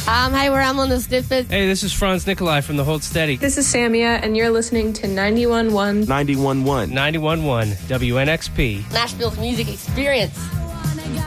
Hi, we're on the Snippets. Hey, this is Franz Nikolai from the Hold Steady. This is Samia, and you're listening to 91.1. 91.1. 91.1 WNXP. Nashville's music experience.